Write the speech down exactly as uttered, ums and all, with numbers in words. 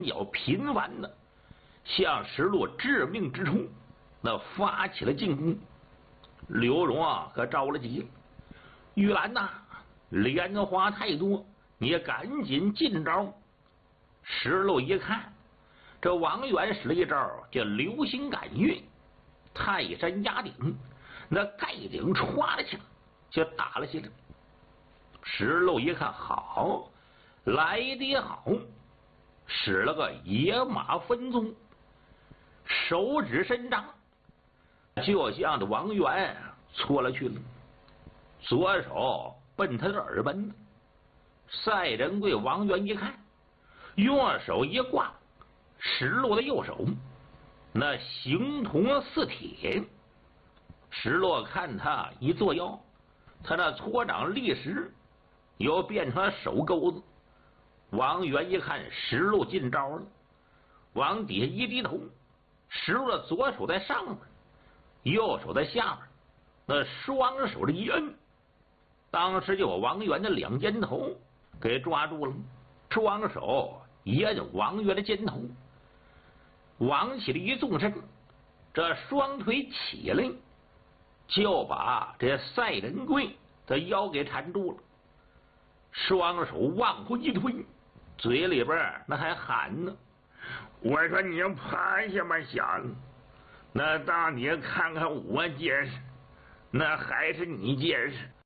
要频繁的向石路致命之处那发起了进攻。刘荣啊可着了急了，玉兰呐，莲花太多，你赶紧进招。石路一看，这王元使了一招叫流星赶月，泰山压顶，那盖顶歘了起来，就打了起来。石路一看，好，来得好，使了个野马分鬃，手指伸张，就向着王元搓了去了。左手奔他的耳门子。赛仁贵王元一看，用手一挂，石路的右手那形同似铁。石路看他一作妖，他那搓掌立时又变成了手钩子。王元一看石路进招了，往底下一低头，石路的左手在上面，右手在下面，那双手的一摁，当时就把王元的两肩头给抓住了，双手一摁王元的肩头，王起了一纵身，这双腿起来，就把这赛仁贵的腰给缠住了，双手往后一推，嘴里边那还喊呢：“我说你怕什么想？那当你看看我结实，那还是你结实。